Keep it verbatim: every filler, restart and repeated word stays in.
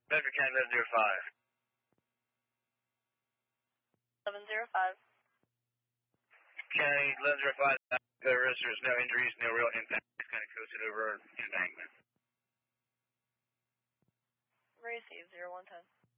Bedford County eleven zero five. eleven zero five. County eleven zero five. There's no injuries, no real impact. It's kind of coasted over an embankment. Receive zero one ten.